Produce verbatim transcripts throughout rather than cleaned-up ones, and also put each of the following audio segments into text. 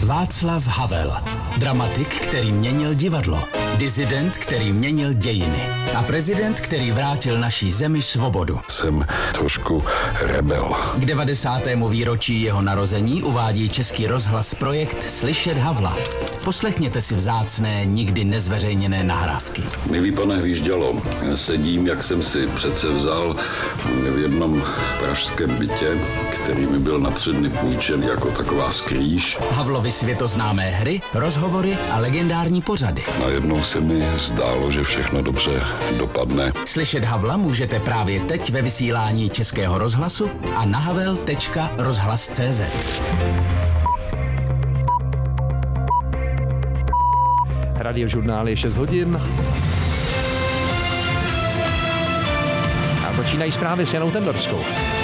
Václav Havel. Dramatik, který měnil divadlo. Disident, který měnil dějiny. A prezident, který vrátil naší zemi svobodu. Jsem trošku rebel. K devadesátému výročí jeho narození uvádí Český rozhlas projekt Slyšet Havla. Poslechněte si vzácné, nikdy nezveřejněné nahrávky. Milý pane Hvíždělo, sedím, jak jsem si přece vzal v jednom pražském bytě, který mi byl na tři dny půjčen jako taková skrýž. Havlovy světoznámé hry, rozhovory a legendární pořady. Najednou se mi zdálo, že všechno dobře dopadne. Slyšet Havla můžete právě teď ve vysílání Českého rozhlasu a na havel tečka rozhlas tečka cé zet. Radiožurnál je šest hodin. A začínají zprávy s Janou Tendorskou.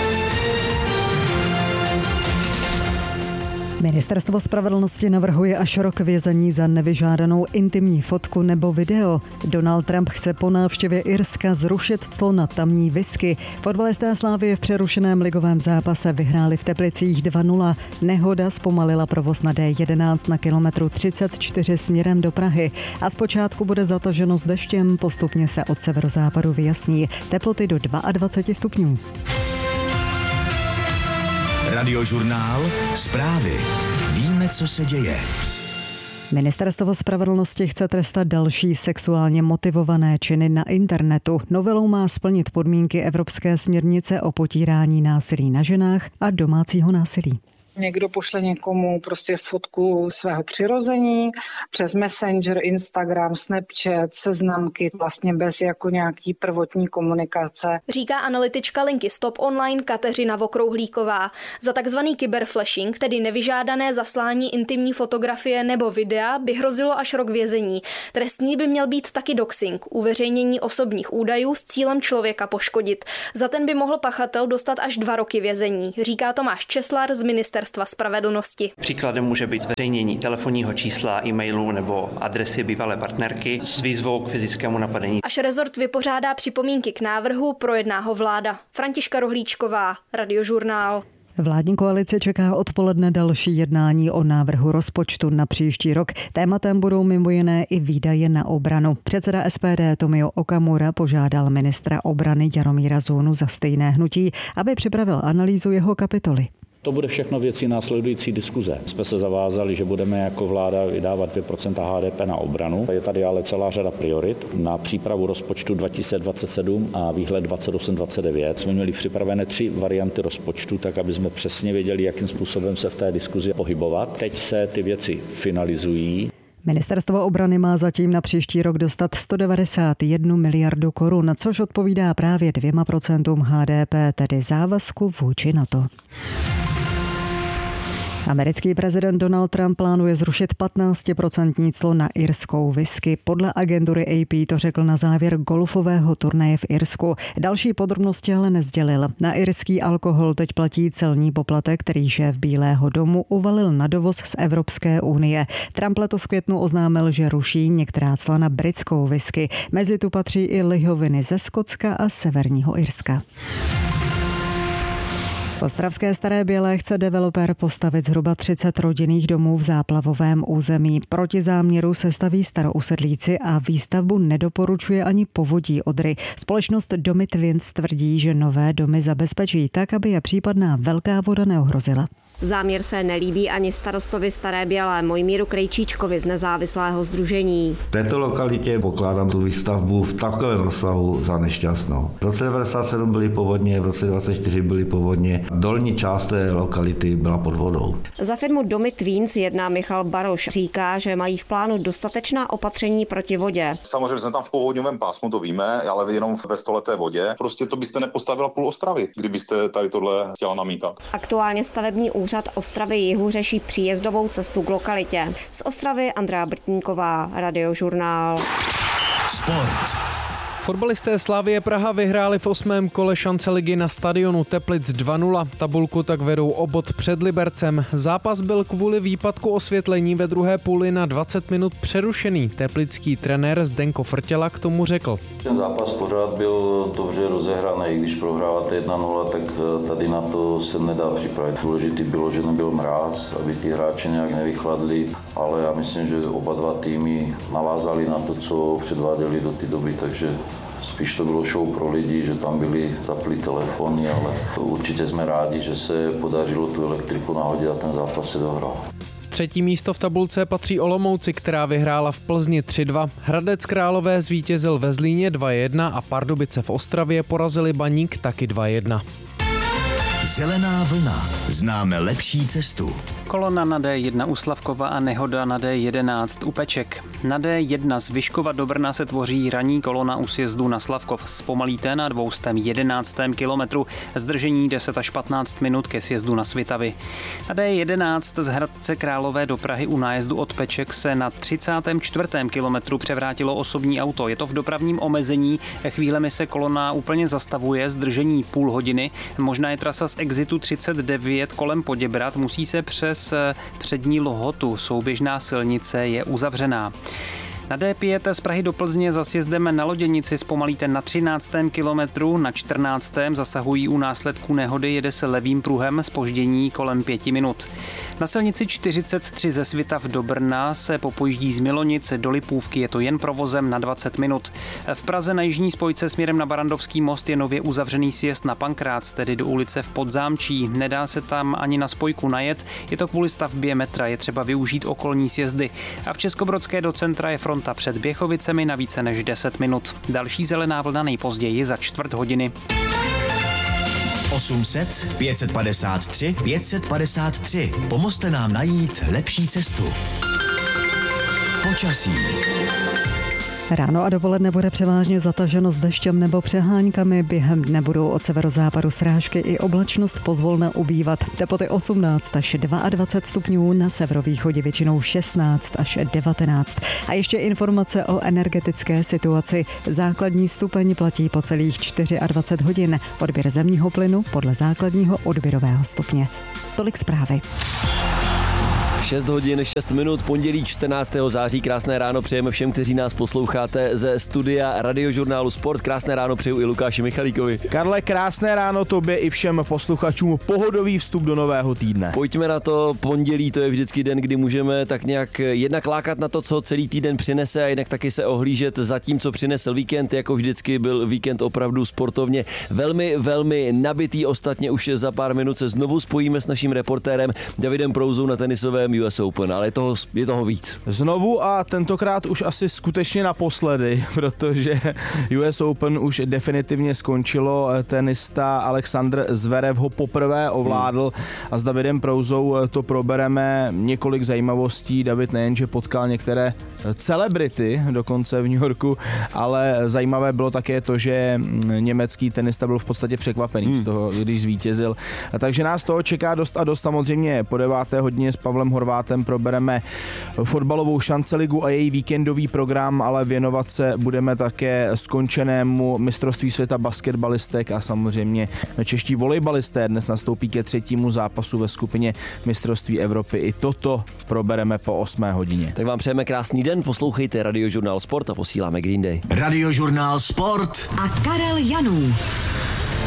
Ministerstvo spravedlnosti navrhuje až rok vězení za nevyžádanou intimní fotku nebo video. Donald Trump chce po návštěvě Irska zrušit clo na tamní whisky. Fotbalisté Slávie v přerušeném ligovém zápase vyhráli v Teplicích dva nula. Nehoda zpomalila provoz na dé jedenáct na kilometru třicet čtyři směrem do Prahy. A zpočátku bude zataženo s deštěm, postupně se od severozápadu vyjasní. Teploty do dvacet dva stupňů. Radiožurnál. Zprávy. Víme, co se děje. Ministerstvo spravedlnosti chce trestat další sexuálně motivované činy na internetu. Novelou má splnit podmínky Evropské směrnice o potírání násilí na ženách a domácího násilí. Někdo pošle někomu prostě fotku svého přirození přes Messenger, Instagram, Snapchat, seznamky, vlastně bez jako nějaký prvotní komunikace. Říká analytička linky Stop Online Kateřina Vokrouhlíková. Za takzvaný kyberflashing, tedy nevyžádané zaslání intimní fotografie nebo videa, by hrozilo až rok vězení. Trestný by měl být taky doxing, uveřejnění osobních údajů s cílem člověka poškodit. Za ten by mohl pachatel dostat až dva roky vězení, říká Tomáš Česlar z Ministerstva spravedlnosti. Příkladem může být zveřejnění telefonního čísla, e-mailu nebo adresy bývalé partnerky s výzvou k fyzickému napadení. Až rezort vypořádá připomínky k návrhu, projedná ho vláda. Františka Rohlíčková, Radiožurnál. Vládní koalice čeká odpoledne další jednání o návrhu rozpočtu na příští rok. Tématem budou mimo jiné i výdaje na obranu. Předseda es pé dé Tomio Okamura požádal ministra obrany Jaromíra Zónu za stejné hnutí, aby připravil analýzu jeho kapitoly. To bude všechno věcí následující diskuze. Jsme se zavázali, že budeme jako vláda vydávat dvě procenta há dé pé na obranu. Je tady ale celá řada priorit. Na přípravu rozpočtu dva tisíce dvacet sedm a výhled dvacet osm dvacet devět jsme měli připravené tři varianty rozpočtu, tak aby jsme přesně věděli, jakým způsobem se v té diskuzi pohybovat. Teď se ty věci finalizují. Ministerstvo obrany má zatím na příští rok dostat sto devadesát jedna miliardu korun, což odpovídá právě dvěma procentům há dé pé, tedy závazku vůči NATO. Americký prezident Donald Trump plánuje zrušit patnáctiprocentní clo na irskou whisky. Podle agentury á pé to řekl na závěr golfového turnaje v Irsku. Další podrobnosti ale nezdělil. Na irský alkohol teď platí celní poplatek, který šéf Bílého domu uvalil na dovoz z Evropské unie. Trump letos v květnu oznámil, že ruší některá cla na britskou whisky. Mezi tu patří i lihoviny ze Skotska a Severního Irska. V ostravské Staré Bělé chce developer postavit zhruba třicet rodinných domů v záplavovém území. Proti záměru se staví starousedlíci a výstavbu nedoporučuje ani povodí Odry. Společnost Domy Twins tvrdí, že nové domy zabezpečí tak, aby je případná velká voda neohrozila. Záměr se nelíbí ani starostovi Staré Bělé Mojmíru Krejčíčkovi z nezávislého sdružení. V této lokalitě pokládám tu výstavbu v takovém rozsahu za nešťastnou. V roce devadesát sedm byly povodně, v roce dvacet čtyři byly povodně. Dolní část té lokality byla pod vodou. Za firmu Domy Twins jedná Michal Baroš. Říká, že mají v plánu dostatečná opatření proti vodě. Samozřejmě jsme tam v povodňovém pásmu, to víme, ale jenom ve stoleté vodě. Prostě to byste nepostavila půl Ostravy, kdybyste tady tohle chtěla namítat. Aktuálně stavební úřad Ostravy Jihu řeší příjezdovou cestu k lokalitě. Z Ostravy Andrea Brtníková, Radiožurnál. Sport. Fotbalisté Slavie Praha vyhráli v osmém kole šance ligy na stadionu Teplic dva nula. Tabulku tak vedou o bod před Libercem. Zápas byl kvůli výpadku osvětlení ve druhé půli na dvacet minut přerušený. Teplický trenér Zdenko Frtěla k tomu řekl. Ten zápas pořád byl dobře rozehraný, i když prohráváte jedna nula, tak tady na to se nedá připravit. Důležité bylo, že nebyl mráz, aby ti hráči nějak nevychladli, ale já myslím, že oba dva týmy navázali na to, co předváděli do té doby, takže spíš to bylo show pro lidi, že tam byli zapli telefony, ale určitě jsme rádi, že se podařilo tu elektriku nahodit a ten zápas se dohrál. Třetí místo v tabulce patří Olomouci, která vyhrála v Plzni tři dva. Hradec Králové zvítězil ve Zlíně dva jedna a Pardubice v Ostravě porazili Baník taky dva jedna. Zelená vlna. Známe lepší cestu. Kolona na D jedna u Slavkova a nehoda na D jedenáct u Peček. Na D jedna z Vyškova do Brna se tvoří ranní kolona u sjezdu na Slavkov. Zpomalíte na dvě stě jedenáctém kilometru. Zdržení deset až patnáct minut ke sjezdu na Svitavy. Na D jedenáct z Hradce Králové do Prahy u nájezdu od Peček se na třicátém čtvrtém kilometru převrátilo osobní auto. Je to v dopravním omezení. Chvílemi se kolona úplně zastavuje, zdržení půl hodiny. Možná je trasa z exitu třicet devět kolem Poděbrad, musí se přes přední Lhotu. Souběžná silnice je uzavřená. Na D pět z Prahy do Plzně za sjezdem na Loděnici zpomalíte na třináctém kilometru, na čtrnáctém zasahují u následků nehody, jede se levým pruhem, zpoždění kolem pěti minut. Na silnici čtyřicet tři ze Svitav do Brna se popojíždí z Milonic do Lipůvky, je to jen provozem na dvacet minut. V Praze na jižní spojce směrem na Barandovský most je nově uzavřený sjezd na Pankrác, tedy do ulice v Podzámčí. Nedá se tam ani na spojku najet, je to kvůli stavbě metra, je třeba využít okolní sjezdy. A v Českobrodské do centra je fronta před Běchovicemi na více než deset minut. Další zelená vlna nejpozději za čtvrt hodiny. osm set, pět set padesát tři, pět set padesát tři. Pomozte nám najít lepší cestu. Počasí. Ráno a dopoledne bude převážně zataženo s deštěm nebo přeháňkami. Během dne budou od severozápadu srážky i oblačnost pozvolna ubývat. Teploty osmnáct až dvacet dva stupňů, na severovýchodě většinou šestnáct až devatenáct. A ještě informace o energetické situaci. Základní stupeň platí po celých dvacet čtyři hodin. Odběr zemního plynu podle základního odběrového stupně. Tolik zprávy. šest hodin, šest minut, pondělí čtrnáctého září. Krásné ráno přejeme všem, kteří nás posloucháte ze studia Radiožurnálu Sport. Krásné ráno přeju i Lukáši Michalíkovi. Karle, krásné ráno tobě i všem posluchačům. Pohodový vstup do nového týdne. Pojďme na to. Pondělí to je vždycky den, kdy můžeme tak nějak jednak lákat na to, co celý týden přinese, a jednak taky se ohlížet za tím, co přinesl víkend. Jako vždycky byl víkend opravdu sportovně velmi, velmi nabitý. Ostatně už za pár minut se znovu spojíme s naším reportérem Davidem Prouzou na tenisovém U S Open, ale je toho, je toho víc. Znovu a tentokrát už asi skutečně naposledy, protože U S Open už definitivně skončilo. Tenista Alexander Zverev ho poprvé ovládl a s Davidem Prouzou to probereme. Několik zajímavostí. David nejenže potkal některé celebrity, dokonce v New Yorku, ale zajímavé bylo také to, že německý tenista byl v podstatě překvapený hmm. z toho, když zvítězil. Takže nás toho čeká dost a dost. Samozřejmě po deváté hodině s Pavlem Horvátem probereme fotbalovou šanceligu a její víkendový program, ale věnovat se budeme také skončenému mistrovství světa basketbalistek a samozřejmě čeští volejbalisté dnes nastoupí ke třetímu zápasu ve skupině mistrovství Evropy. I toto probereme po osmé hodině. Tak vám přejeme krásný den, poslouchejte Radiožurnál Sport a posíláme Green Day. Radiožurnál Sport a Karel Janů.